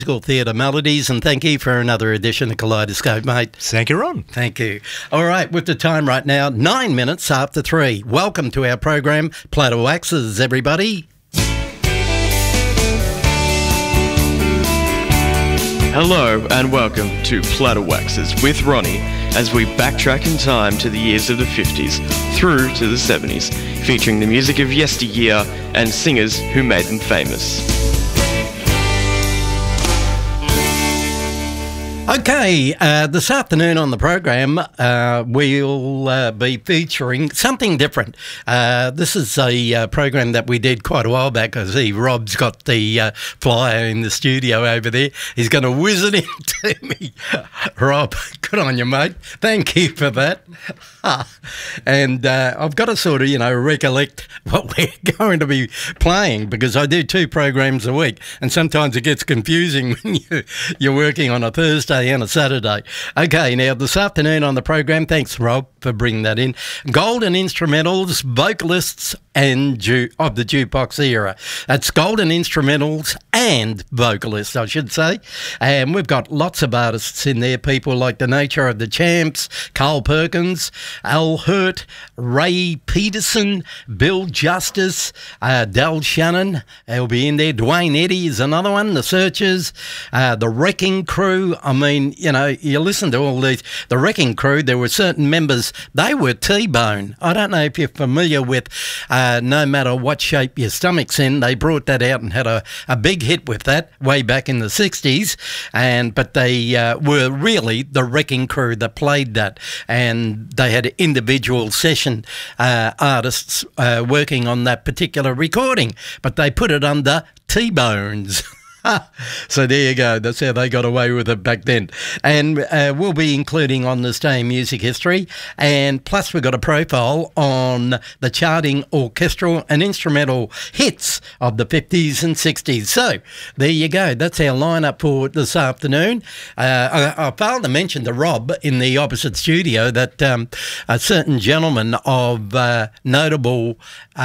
Musical Theatre Melodies, and thank you for another edition of Kaleidoscope, mate. Thank you, Ron. Thank you. All right, with the time right now, 9 minutes after 3. Welcome to our program, Platter Waxes, everybody. Hello and welcome to Platter Waxes with Ronnie as we backtrack in time to the years of the 50s through to the 70s, featuring the music of yesteryear and singers who made them famous. Okay, this afternoon on the program, we'll be featuring something different. This is a program that we did quite a while back. I see Rob's got the flyer in the studio over there. He's going to whiz it into me. Rob, good on you, mate. Thank you for that. And I've got to sort of, recollect what we're going to be playing, because I do 2 programs a week, and sometimes it gets confusing when you're working on a Thursday and a Saturday. Okay, now this afternoon on the program, thanks Rob for bringing that in, golden instrumentals, vocalists and of the jukebox era. That's golden instrumentals and vocalists, I should say. And we've got lots of artists in there, people like The Nature of the Champs, Carl Perkins, Al Hurt, Ray Peterson, Bill Justice, Del Shannon, they'll be in there. Dwayne Eddy is another one, The Searchers, The Wrecking Crew. I mean, you listen to all these. The Wrecking Crew, there were certain members, they were T-Bone. I don't know if you're familiar with No Matter What Shape Your Stomach's In. They brought that out and had a big hit with that way back in the 60s. But they were really the Wrecking Crew that played that. And they had individual session artists working on that particular recording. But they put it under T-Bones. So there you go. That's how they got away with it back then. And we'll be including on this day in music history. And plus we've got a profile on the charting orchestral and instrumental hits of the 50s and 60s. So there you go. That's our lineup for this afternoon. I failed to mention to Rob in the opposite studio that a certain gentleman of notable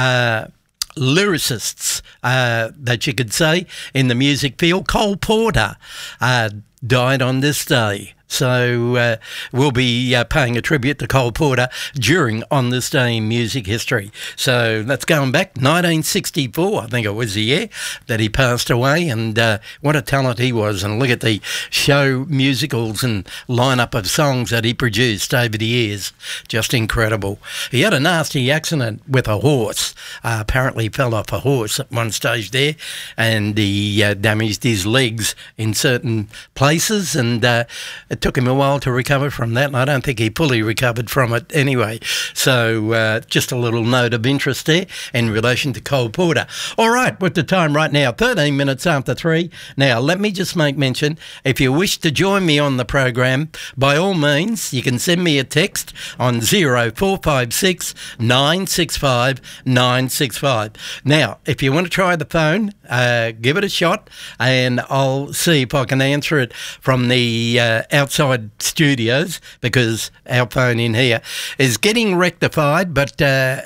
lyricists that you could say in the music field, Cole Porter, died on this day. So we'll be paying a tribute to Cole Porter during On This Day in Music History. So that's going back 1964, I think it was the year that he passed away, and what a talent he was. And look at the show musicals and lineup of songs that he produced over the years. Just incredible. He had a nasty accident with a horse. Apparently he fell off a horse at one stage there, and he damaged his legs in certain places, and it took him a while to recover from that, and I don't think he fully recovered from it anyway. So just a little note of interest there in relation to Cole Porter. All right, with the time right now, 13 minutes after 3. Now, let me just make mention, if you wish to join me on the program, by all means, you can send me a text on 0456 965 965. Now, if you want to try the phone, give it a shot, and I'll see if I can answer it from the outside studios, because our phone in here is getting rectified, but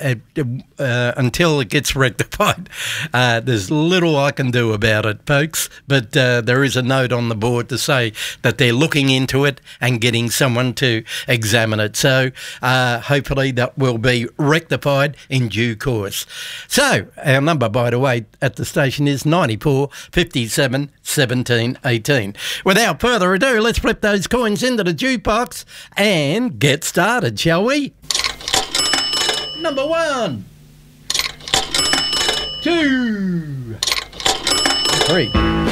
until it gets rectified, there's little I can do about it, folks. But there is a note on the board to say that they're looking into it and getting someone to examine it. So hopefully that will be rectified in due course. So our number, by the way, at the station is 94 57 17 18. Without further ado, let's flip those coins into the jukebox and get started, shall we? Number 1, 2, 3.